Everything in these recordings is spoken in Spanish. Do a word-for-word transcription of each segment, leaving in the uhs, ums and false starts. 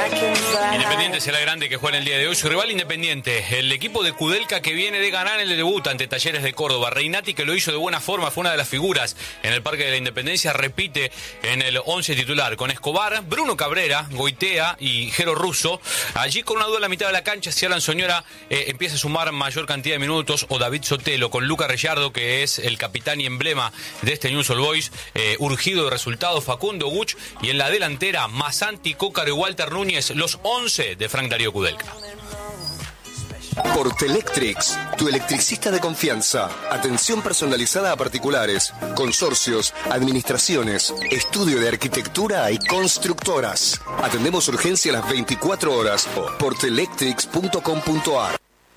Independiente será el grande que juega en el día de hoy. Su rival Independiente, el equipo de Kudelka que viene de ganar en el debut ante Talleres de Córdoba. Reinati, que lo hizo de buena forma, fue una de las figuras en el Parque de la Independencia, repite en el once titular con Escobar, Bruno Cabrera, Goitea y Jero Russo. Allí con una duda en la mitad de la cancha, si Alan Soñora eh, empieza a sumar mayor cantidad de minutos, o David Sotelo, con Luca Rellardo, que es el capitán y emblema de este Newell's Old Boys, eh, urgido de resultados, Facundo Guch, y en la delantera Masanti, Cócaro y Walter Núñez, los once de Frank Darío Kudelka. Portelectrics, tu electricista de confianza. Atención personalizada a particulares, consorcios, administraciones, estudio de arquitectura y constructoras. Atendemos urgencia a las veinticuatro horas. portelectrics punto com punto a r.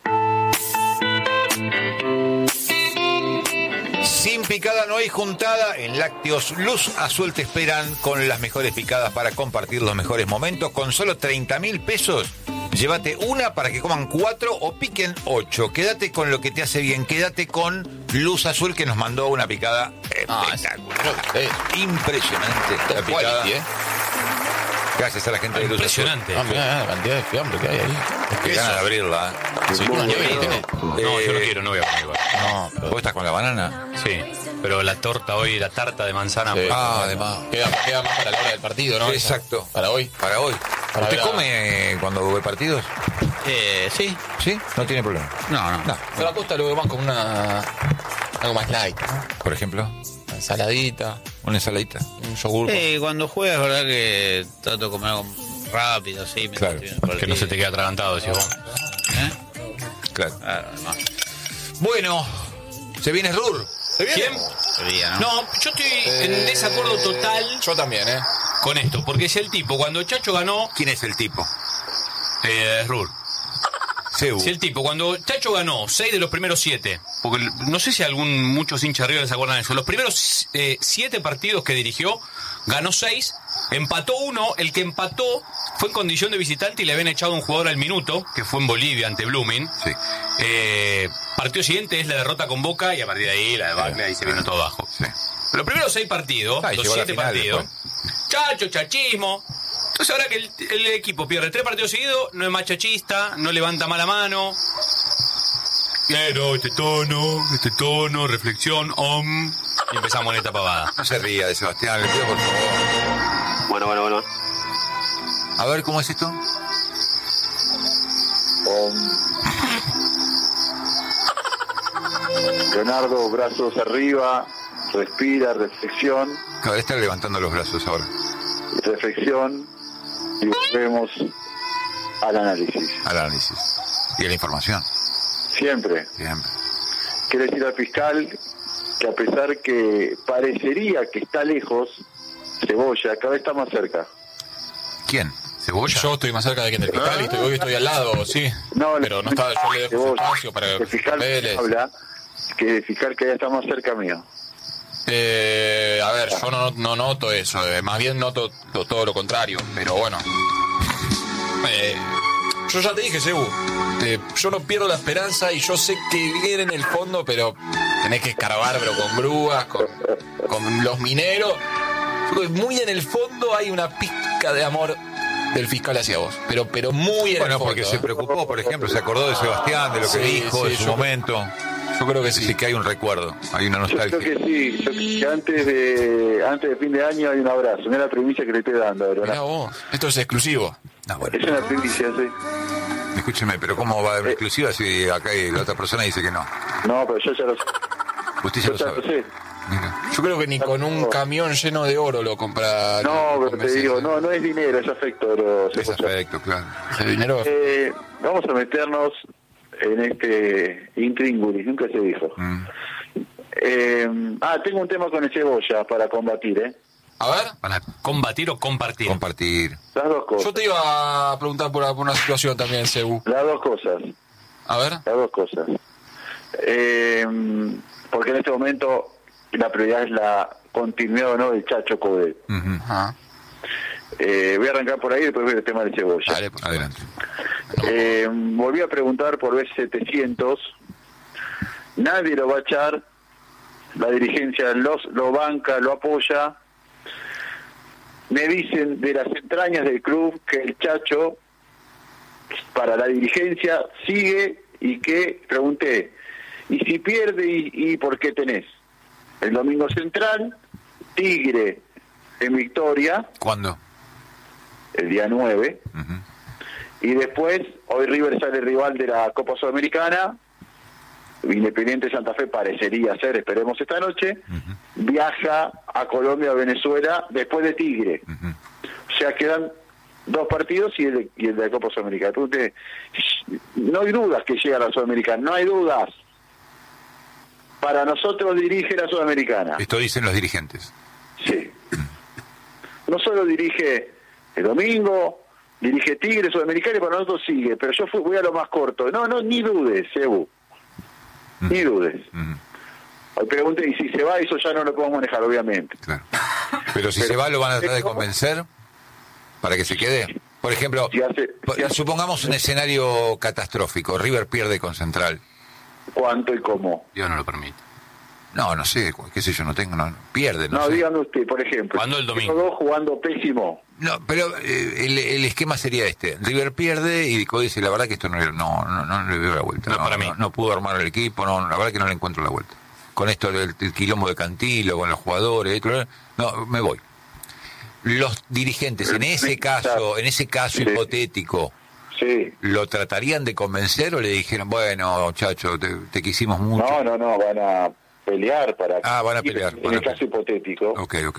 Sin picada no hay juntada. En Lácteos Luz Azul te esperan con las mejores picadas para compartir los mejores momentos. Con solo treinta mil pesos, llévate una para que coman cuatro o piquen ocho. Quédate con lo que te hace bien. Quédate con Luz Azul, que nos mandó una picada espectacular. Ah, impresionante la picada. Quality, ¿eh? Gracias a la gente de Luz Azul. Impresionante. Ah, mirá, la cantidad de fiambre que hay ahí. Qué ganas de abrirla. Sí, no, No, Eh, yo no quiero, no voy a comer igual. no, pero... ¿Vos estás con la banana? Sí, pero la torta hoy, la tarta de manzana. Sí. Ah, además. Queda, queda más para la hora del partido, ¿no? Exacto. Para hoy. Para hoy. Para ¿Usted ver a- come cuando ve partidos? Eh, sí. ¿Sí? No tiene problema. No, no. No. Pero la costa lo veo más como una... algo más light, ¿no? Por ejemplo, Una ensaladita, una ensaladita. un yogur. Eh, cuando juega es verdad que trato de comer algo rápido, sí. Claro, Que no se te quede atragantado, decís vos. ¿Eh? Claro. Claro, además. Bueno, se viene Rur. ¿Se viene? ¿Quién? Sería, ¿no? No, yo estoy en desacuerdo total Yo también, ¿eh? con esto, porque si el tipo, cuando Chacho ganó, ¿Quién es el tipo? eh, Rur. Sebu. Si el tipo, cuando Chacho ganó seis de los primeros siete, porque no sé si algún muchos hinchas River se acuerdan de eso, los primeros eh, siete partidos que dirigió, ganó seis, empató uno, el que empató fue en condición de visitante y le habían echado un jugador al minuto, que fue en Bolivia ante Blooming. Sí. Eh, partido siguiente es la derrota con Boca y a partir de ahí la debacle, ahí se vino todo abajo. Sí. Los primeros seis partidos, Ah, y los llegó a la siete final partidos, después. chacho, chachismo. Entonces ahora que el, el equipo pierde tres partidos seguidos, no es más chachista, no levanta mala mano. Quiero este tono, este tono, reflexión, om. Y empezamos en esta pavada. No se ría de Sebastián, le pido por favor. Bueno, bueno, bueno. A ver, ¿cómo es esto? Leonardo, brazos arriba, respira, reflexión, Cada vez está levantando los brazos ahora. reflexión y volvemos al análisis. Al análisis. Y a la información. Siempre. Siempre. Quiere decir al fiscal que a pesar que parecería que está lejos, Cebolla cada vez está más cerca. ¿Quién? ¿Cebolla? Yo estoy más cerca de quien del fiscal y estoy, hoy estoy al lado, sí. No, pero no está, yo le dejo ese Cebolla, espacio para el fiscal papeles. habla que el fiscal cada vez está más cerca mío. Eh, a ver, yo no, no noto eso, eh, más bien noto lo- todo lo contrario, pero bueno. Eh, yo ya te dije, Sebu, eh, yo no pierdo la esperanza y yo sé que viene en el fondo, pero tenés que escarbar, pero con grúas, con, con los mineros. Yo creo que muy en el fondo hay una pizca de amor del fiscal hacia vos, pero pero muy en Bueno, el fondo. porque se ¿eh? preocupó, por ejemplo, se acordó de Sebastián, de lo que Sí, dijo sí, en su yo- momento. Yo creo que sí. Sí que hay un recuerdo, hay una Yo creo nostalgia. que sí, yo creo que antes de antes de fin de año hay un abrazo, mira la primicia que le estoy dando, Mirá ¿verdad? vos, esto es exclusivo. No, bueno, Es una primicia, sí. escúcheme, pero ¿cómo va a haber Eh. exclusiva si acá hay- la otra persona dice que no? No, pero yo ya lo sé. Usted ya Yo lo ya lo sabe. sé. Mira. Yo creo que ni con un camión lleno de oro lo compra. No, lo pero te convences. digo, no, no es dinero, es afecto. Pero Es afecto, claro. El dinero. Eh, vamos a meternos en este intríngulis, nunca se dijo. Mm. Eh, ah, tengo un tema con el Cebolla para combatir, ¿eh? A ver, ¿Para combatir o compartir? Compartir. Las dos cosas. yo te iba a preguntar por, por una situación también, Sebu. Las dos cosas. A ver. Las dos cosas. Eh, porque en este momento la prioridad es la continuidad o no del Chacho Coudet. Ujú. Ajá. Eh, voy a arrancar por ahí y después ver el tema del Cebolla. Dale, por favor. Adelante. Eh, volví a preguntar por B setecientos. Nadie lo va a echar. La dirigencia los, lo banca, lo apoya. me dicen de las entrañas del club que el Chacho, para la dirigencia, sigue y que, pregunté, ¿y si pierde y, y por qué tenés? El domingo central, Tigre en Victoria. ¿Cuándo? El día nueve. Uh-huh. Y después, hoy River sale rival de la Copa Sudamericana. Independiente Santa Fe parecería ser, esperemos esta noche. Uh-huh. Viaja a Colombia, a Venezuela, después de Tigre. Uh-huh. O sea, quedan dos partidos y el, y el de la Copa Sudamericana. Entonces, no hay dudas que llega a la Sudamericana, no hay dudas. Para nosotros dirige la Sudamericana. Esto dicen los dirigentes. Sí. No solo dirige el domingo, dirige Tigre, Sudamericana, y para nosotros sigue. Pero yo fui, voy a lo más corto. No, no, ni dudes, Ebu. Mm. Ni dudes. Mm. Hoy pregunté, y si se va, eso ya no lo podemos manejar, obviamente. Claro. Pero si Pero, se va, ¿lo van a tratar de convencer para que se quede? Por ejemplo, si hace, si hace, supongamos un escenario catastrófico. River pierde con Central. ¿Cuánto y cómo? Dios no lo permite. No, no sé, qué sé yo, no tengo, no, pierde. No, no sé. dígame usted, por ejemplo. ¿Cuándo el domingo? Dos jugando pésimo. No, pero eh, el, el esquema sería este. River pierde y Dico dice, la verdad que esto no, no, no, no le veo la vuelta. No, no, para mí. No, no pudo armar el equipo, no, la verdad que no le encuentro la vuelta. Con esto del, del quilombo de Cantilo, con los jugadores, no, me voy. Los dirigentes, en ese caso, en ese caso sí. hipotético, sí. ¿lo tratarían de convencer o le dijeron, bueno, chacho, te, te quisimos mucho? No, no, no, van a pelear para... Ah, van a pelear. En van el a caso pelear. hipotético. Ok, ok.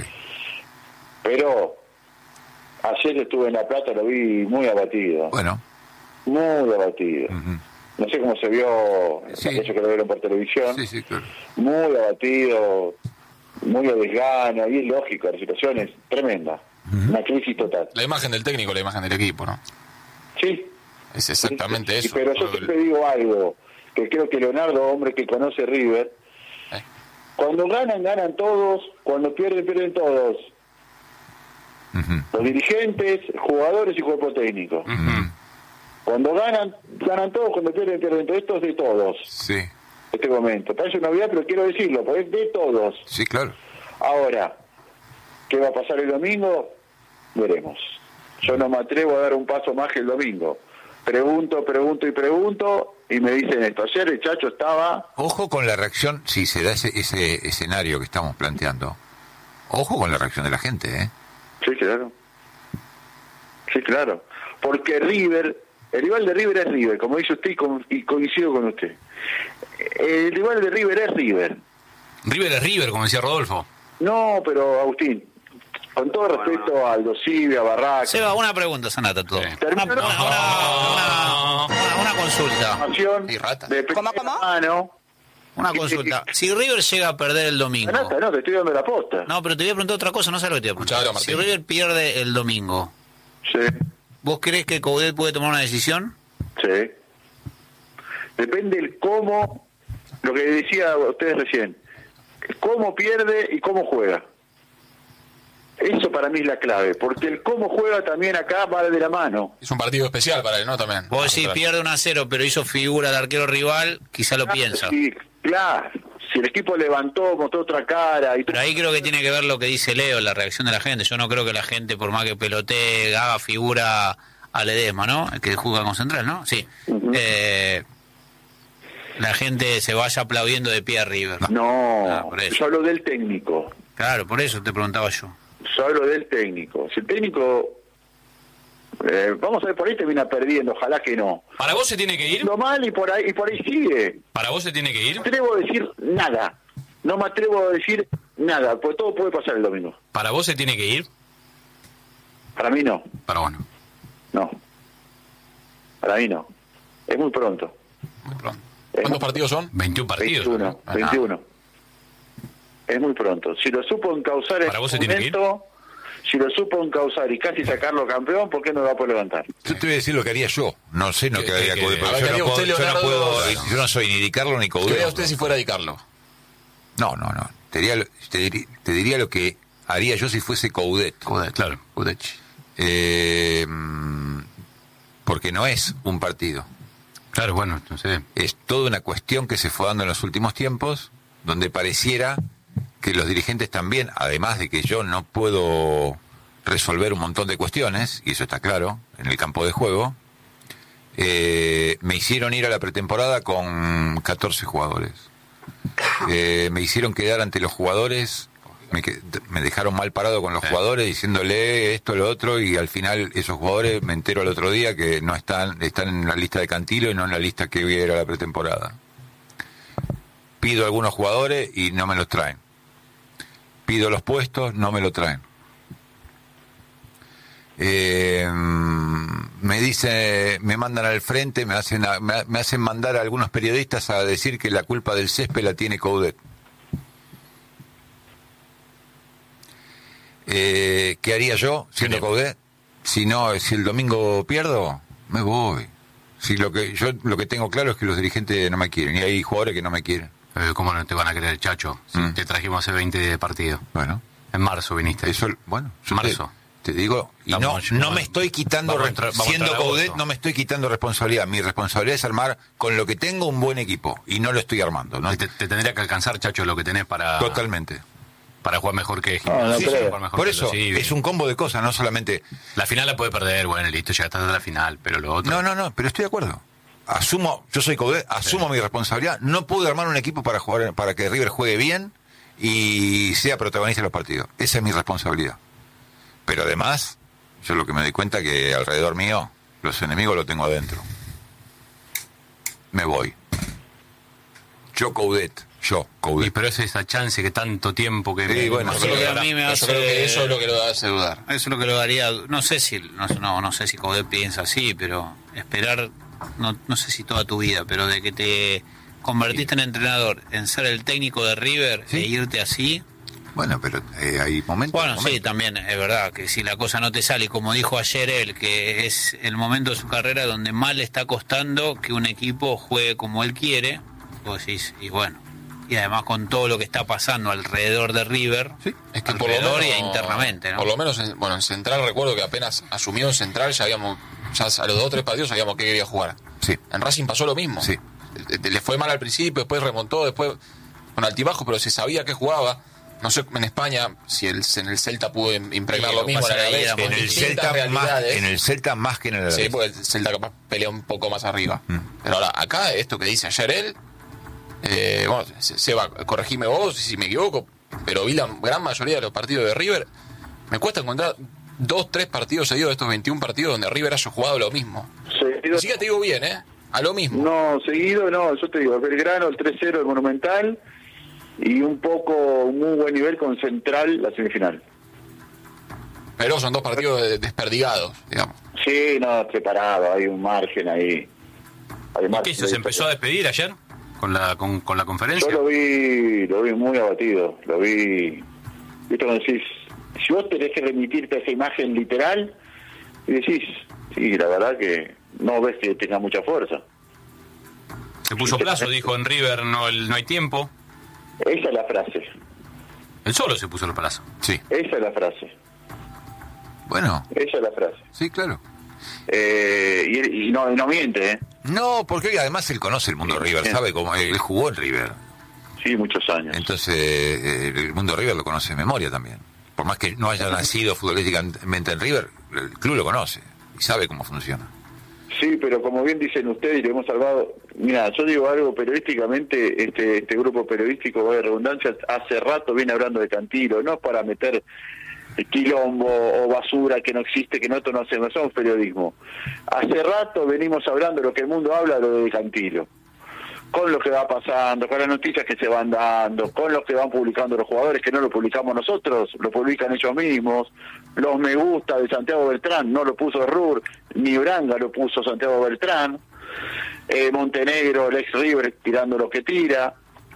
Pero ayer estuve en La Plata, lo vi muy abatido. Bueno. Muy abatido. Uh-huh. No sé cómo se vio, sí. aquellos que lo vieron por televisión. Sí, sí, claro. Muy abatido, muy a desgano, y es lógico, la situación es tremenda. Uh-huh. Una crisis total. La imagen del técnico, la imagen del equipo, ¿no? Sí. Es exactamente sí, eso. Pero yo siempre digo algo, que creo que Leonardo, hombre que conoce River, eh. cuando ganan, ganan todos, cuando pierden, pierden todos. Uh-huh. Los dirigentes, jugadores y cuerpo técnico. Uh-huh. Cuando ganan, ganan todos, cuando pierden, pierden todos. Esto es de todos. Sí. En este momento. Parece una novedad, pero quiero decirlo, porque es de todos. Sí, claro. Ahora, ¿qué va a pasar el domingo? Veremos. Yo no me atrevo a dar un paso más que el domingo. Pregunto, pregunto y pregunto, y me dicen esto. Ayer el Chacho estaba... Ojo con la reacción, si se da ese, ese escenario que estamos planteando. Ojo con la reacción de la gente, ¿eh? Sí, claro. Sí, claro. Porque River, el rival de River es River, como dice usted, y, con, y coincido con usted. El rival de River es River. River es River, como decía Rodolfo. No, pero Agustín, con todo bueno, respeto bueno. a Aldo Civi, a Barraca... Seba, una pregunta, Sanata, todo. Sí. Una, una, una, una, una, una consulta. Y rata. De ¿Cómo, cómo? Mano. Una consulta. Si River llega a perder el domingo... Sanata, no, te estoy dando la posta. No, pero te voy a preguntar otra cosa, no sé lo que te voy a preguntar. Si River pierde el domingo... Sí. ¿Vos crees que Coudet puede tomar una decisión? Sí. Depende el cómo, lo que decía a ustedes recién, cómo pierde y cómo juega. Eso para mí es la clave, porque el cómo juega también acá va de la mano. Es un partido especial para él, ¿no? También. Vos si pierde uno a cero, pero hizo figura de arquero rival, quizá lo claro, piensa. Sí, claro. Si el equipo levantó, mostró otra cara... Y pero ahí creo que tiene que ver lo que dice Leo, la reacción de la gente. Yo no creo que la gente, por más que pelotee, haga figura a Ledesma, ¿no? Que juega con Central, ¿no? Sí. Uh-huh. Eh, la gente se vaya aplaudiendo de pie a River. No, ah, yo hablo del técnico. Claro, por eso te preguntaba yo. Yo hablo del técnico. Si el técnico... Eh, vamos a ver, por ahí termina perdiendo, ojalá que no. ¿Para vos se tiene que ir? Lo mal y por ahí y por ahí sigue. ¿Para vos se tiene que ir? No me atrevo a decir nada. No me atrevo a decir nada, porque todo puede pasar el domingo. ¿Para vos se tiene que ir? Para mí no. Para vos no. No. Para mí no. Es muy pronto. Muy pronto. ¿Cuántos muy... partidos son? veintiún partidos. veintiuno. Ah, veintiuno. Es muy pronto. Si lo supo encauzar en ¿Para vos este se tiene momento... que ir? Si lo supo encauzar y casi sacarlo campeón, ¿por qué no lo va a poder levantar? Yo te voy a decir lo que haría yo. No sé no ¿Qué, que haría qué, Coudet, qué, pero qué, yo, qué, no puedo, usted, yo, Leonardo, no puedo, bueno. yo no soy ni Di Carlo ni Coudet. ¿Qué haría usted si fuera Di Carlo? No, no, no. Te diría, te, diría, te diría lo que haría yo si fuese Coudet. Coudet, claro. Coudet. Eh, porque no es un partido. Claro, bueno, no sé. Es toda una cuestión que se fue dando en los últimos tiempos, donde pareciera que los dirigentes también, además de que yo no puedo resolver un montón de cuestiones, y eso está claro, en el campo de juego. Eh, me hicieron ir a la pretemporada con catorce jugadores. Eh, me hicieron quedar ante los jugadores, me, me dejaron mal parado con los jugadores diciéndole esto, lo otro, y al final esos jugadores me entero el otro día que no están, están en la lista de Cantilo y no en la lista que voy a ir a la pretemporada. Pido a algunos jugadores y no me los traen. Pido los puestos, no me lo traen. Eh, me dice, me mandan al frente, me hacen, me, me hacen mandar a algunos periodistas a decir que la culpa del césped la tiene Coudet. Eh, ¿Qué haría yo siendo Coudet? Si no, si el domingo pierdo, me voy. Si lo que yo lo que tengo claro es que los dirigentes no me quieren y hay jugadores que no me quieren. Eh, ¿Cómo no te van a querer, Chacho? Si mm. te trajimos hace veinte partidos. Bueno, en marzo viniste. Eso, bueno, marzo. Te, te digo, y vamos, no, no me estoy quitando, re, entrar, siendo Coudet, no me estoy quitando responsabilidad. Mi responsabilidad es armar con lo que tengo un buen equipo y no lo estoy armando. ¿No? Te, te tendría que alcanzar, Chacho, lo que tenés para. Totalmente. Para jugar mejor que Gimnasia. No, no sí, sí, mejor Por eso, sí, es un combo de cosas, no solamente. La final la puede perder, bueno, listo, ya estás en la final, pero lo otro. No, no, no, pero estoy de acuerdo. Asumo, yo soy Coudet, asumo sí. mi responsabilidad. No pude armar un equipo para jugar, para que River juegue bien y sea protagonista de los partidos. Esa es mi responsabilidad. Pero además, yo lo que me doy cuenta que alrededor mío, los enemigos los tengo adentro. Me voy. Yo Coudet, yo Coudet. Y pero es esa chance que tanto tiempo que... Sí, me, bueno, eso que a mí me hace, yo creo que eso es lo que lo hace dudar. Eso es lo que lo daría, no sé si, no, no, no sé si Coudet piensa así, pero esperar... No, no sé si toda tu vida, pero de que te convertiste en entrenador, en ser el técnico de River, ¿sí? E irte así. Bueno, pero eh, hay momentos. Bueno, momentos. Sí, también es verdad que si la cosa no te sale, como dijo ayer él, que es el momento de su carrera donde más le está costando que un equipo juegue como él quiere, vos decís, y bueno, y además con todo lo que está pasando alrededor de River, sí, es que alrededor por lo menos, y internamente, ¿no? Por lo menos, en, bueno, en Central recuerdo que apenas asumió en Central ya habíamos, ya a los dos o tres partidos sabíamos que quería jugar. Sí. En Racing pasó lo mismo. Sí. Le fue mal al principio, después remontó, después con altibajo, pero se sabía que jugaba. No sé en España si el, en el Celta pudo impregnar sí, lo mismo. En, vez, en, el Celta más, en el Celta más que en el Alavés. Sí, porque el Celta capaz pelea un poco más arriba. Mm. Pero ahora, acá, esto que dice ayer él, eh, bueno, Seba, corregime vos si me equivoco, pero vi la gran mayoría de los partidos de River. Me cuesta encontrar dos, tres partidos seguidos de estos veintiún partidos donde River haya jugado lo mismo. Seguido. Ni siquiera te digo bien, ¿eh? A lo mismo. No, seguido no, yo te digo, Belgrano, el tres cero, el Monumental, y un poco, un muy buen nivel con Central, la semifinal. Pero son dos partidos desperdigados, digamos. Sí, no, separado, hay un margen ahí. Hay margen. ¿Y qué hizo? ¿Se empezó a despedir ayer con la con, con la conferencia? Yo lo vi, lo vi muy abatido, lo vi, viste cuando decís, si vos tenés que remitirte a esa imagen literal, y decís, sí, la verdad que no ves que tenga mucha fuerza. Se puso plazo, dijo en River, no, no hay tiempo. Esa es la frase. Él solo se puso el plazo. Sí. Esa es la frase. Bueno. Esa es la frase. Sí, claro. Eh, y, y, no, y no miente, ¿eh? No, porque además él conoce el mundo sí, River, sí. Sabe cómo él jugó en River. Sí, muchos años. Entonces, eh, el mundo River lo conoce de memoria también. Por más que no haya nacido futbolísticamente en River, el club lo conoce y sabe cómo funciona. Sí, pero como bien dicen ustedes, y le hemos salvado. Mira, yo digo algo periodísticamente, este este grupo periodístico, de redundancia, hace rato viene hablando de Cantilo, no es para meter quilombo o basura que no existe, que nosotros no hacemos, somos periodismo. Hace rato venimos hablando de lo que el mundo habla, lo de Cantilo. Con lo que va pasando, con las noticias que se van dando, con lo que van publicando los jugadores, que no lo publicamos nosotros, lo publican ellos mismos, los me gusta de Santiago Beltrán, no lo puso Rur, ni Uranga lo puso Santiago Beltrán, eh, Montenegro, el ex River, tirando lo que tira,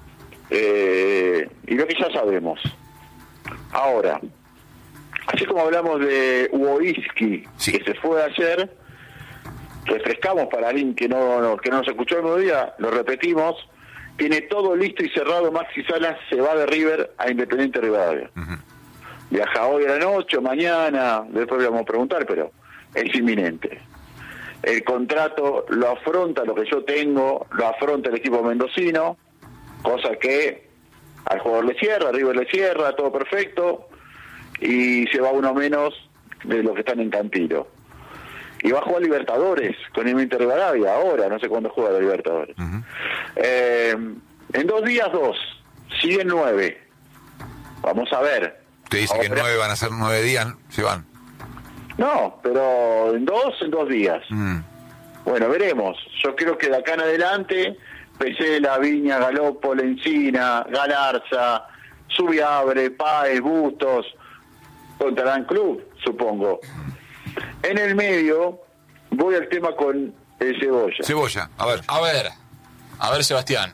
eh, y lo que ya sabemos. Ahora, así como hablamos de Woiski, sí, que se fue ayer, refrescamos para alguien que no, no, que no nos escuchó el mediodía, lo repetimos, tiene todo listo y cerrado. Maxi Salas se va de River a Independiente Rivadavia. Uh-huh. Viaja hoy a la noche o mañana, después le vamos a preguntar, pero es inminente. El contrato lo afronta lo que yo tengo, lo afronta el equipo mendocino, cosa que al jugador le cierra, a River le cierra, todo perfecto, y se va uno menos de los que están en Campiro. Y va a jugar Libertadores con el Inter Rivadavia ahora, no sé cuándo juega la Libertadores. Uh-huh. Eh, en dos días, dos. Siguen nueve. Vamos a ver. Te dice ahora, que nueve van a ser nueve días, se van. No, pero en dos, en dos días. Mm. Bueno, veremos. Yo creo que de acá en adelante, Pesela, Viña, Galopo, Lencina, Galarza, Subiabre, Páez, Bustos, contarán club, supongo. En el medio, voy al tema con el Cebolla. Cebolla, a ver. A ver, a ver, Sebastián.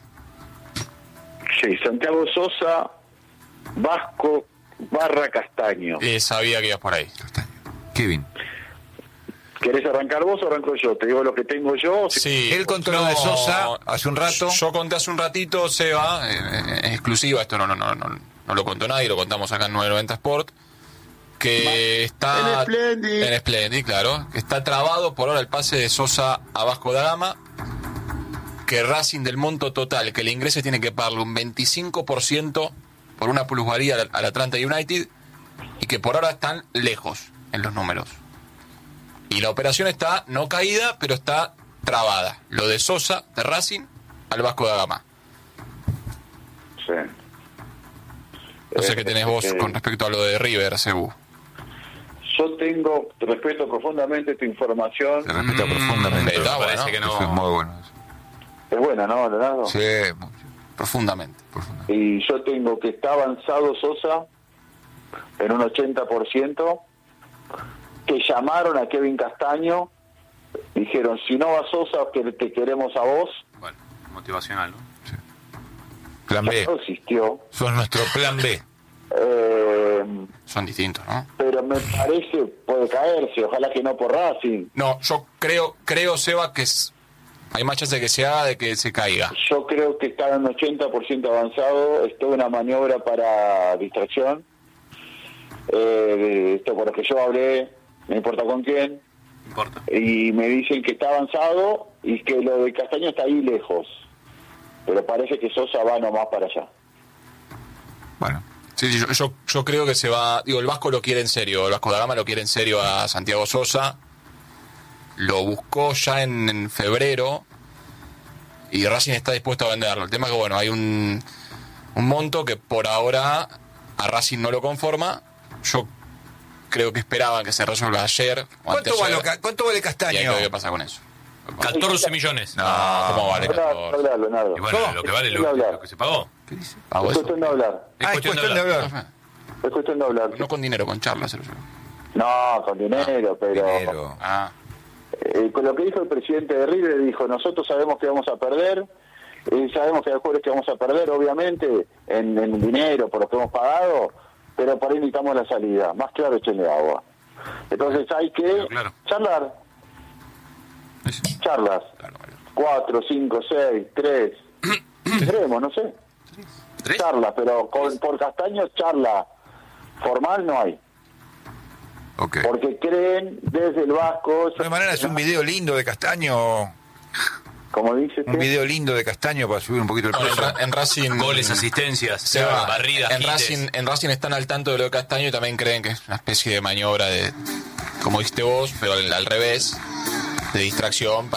Sí, Santiago Sosa, Vasco, Barra, Castaño. Eh, sabía que ibas por ahí. Castaño. Kevin. ¿Querés arrancar vos o arranco yo? Te digo lo que tengo yo. Sí. Él contó no, lo de Sosa hace un rato. Yo conté hace un ratito, Seba, eh, eh, exclusiva, esto no, no, no, no, no lo contó nadie, lo contamos acá en nueve noventa Sport, que está... En Splendid. En Splendid, claro. Que está trabado por ahora el pase de Sosa a Vasco da Gama, que Racing del monto total que le ingrese tiene que pagarle un veinticinco por ciento por una plusvalía al, al Atlanta United, y que por ahora están lejos en los números. Y la operación está no caída, pero está trabada. Lo de Sosa, de Racing, al Vasco da Gama. Sí. No sé qué tenés vos Eh, con respecto a lo de River, Cebu. Yo tengo, respeto profundamente tu información. Se respeta Mm, profundamente. está Eso bueno, parece que es no. muy bueno. Es buena, ¿no, Leonardo? Sí, mucho. Profundamente. Profundamente. Y yo tengo que está avanzado Sosa en un ochenta por ciento, que llamaron a Kevin Castaño, dijeron, si no va Sosa, que te queremos a vos. Bueno, motivacional, ¿no? Plan B. No existió. Son nuestro plan B. Eh, Son distintos, ¿no? pero me parece, puede caerse, ojalá que no por Racing. No, yo creo, creo, Seba, que es, hay más chance de que se haga de que se caiga. Yo creo que está en un ochenta por ciento avanzado, es toda una maniobra para distracción. Eh, esto por lo que yo hablé, no importa con quién, No importa. y me dicen que está avanzado y que lo de Castaño está ahí lejos, pero parece que Sosa va nomás para allá. Bueno. Sí, sí, yo, yo, yo creo que se va... Digo, el Vasco lo quiere en serio, el Vasco da Gama lo quiere en serio a Santiago Sosa. Lo buscó ya en, en febrero y Racing está dispuesto a venderlo. El tema es que, bueno, hay un, un monto que por ahora a Racing no lo conforma. Yo creo que esperaban que se resuelva ayer o ¿Cuánto anteayer, vale, ca- ¿Cuánto vale y hay Castaño? que ver qué pasa con eso. catorce millones. No, ¿cómo vale Hablar, catorce? hablar, Leonardo. Y bueno, ¿Cómo? lo que vale Es lo, hablar. lo que se pagó. ¿Pago Es eso? cuestión de hablar. Ah, es cuestión de hablar. Es cuestión de hablar. No con dinero, con charlas. se lo llevo. No, con dinero, pero... Dinero. Ah, Eh, con lo que dijo el presidente de River, dijo, nosotros sabemos que vamos a perder, y sabemos que hay jugadores que vamos a perder, obviamente, en, en dinero, por lo que hemos pagado, pero por ahí necesitamos la salida. Más claro, échenle agua. Entonces hay que Claro, claro. charlar. sí, Charlas. claro, claro. Cuatro, cinco, seis, tres. Veremos, no sé. ¿Tres? Charlas, pero con, por Castaño, charla formal no hay. Ok. Porque creen desde el Vasco... De todas maneras, es un video lindo de Castaño. Como dice Un usted, video lindo de Castaño para subir un poquito el No, en, precio. Ra- en Racing... Goles, asistencias, Seba, barridas, en hites. Racing, en Racing están al tanto de lo de Castaño y también creen que es una especie de maniobra de, como dijiste vos, pero al, al revés, de distracción